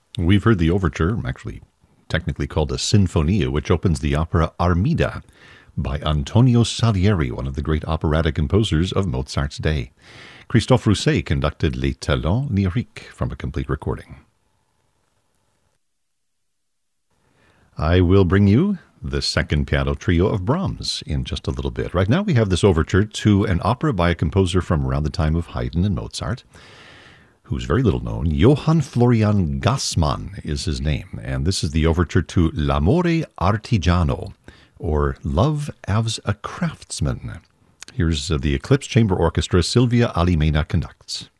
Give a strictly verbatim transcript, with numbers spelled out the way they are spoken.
We've heard the overture, actually technically called a sinfonia, which opens the opera Armida by Antonio Salieri, one of the great operatic composers of Mozart's day. Christophe Rousset conducted Les Talents Lyriques from a complete recording. I will bring you the second piano trio of Brahms in just a little bit. Right now we have this overture to an opera by a composer from around the time of Haydn and Mozart, who's very little known. Johann Florian Gassmann is his name, and this is the overture to L'amore artigiano, or Love as a Craftsman. Here's uh, the Eclipse Chamber Orchestra. Silvia Alimena conducts.